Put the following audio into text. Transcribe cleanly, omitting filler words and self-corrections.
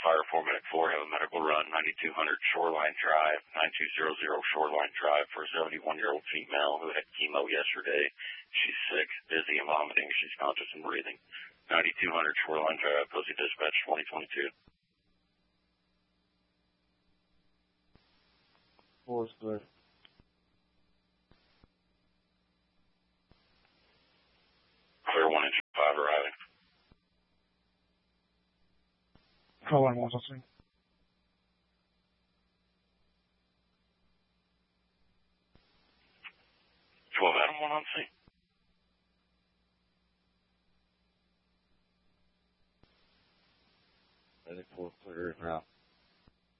Fire Foreman at 4, have a medical run, 9200 Shoreline Drive, 9200 Shoreline Drive for a 71-year-old female who had chemo yesterday. She's sick, dizzy, and vomiting. She's conscious and breathing. 9200 Shoreline Drive, Posey Dispatch 2022. Force clear. Clear 1 inch 5 arriving. Shoreline 1, I'll see. 12 Adam 1 on scene.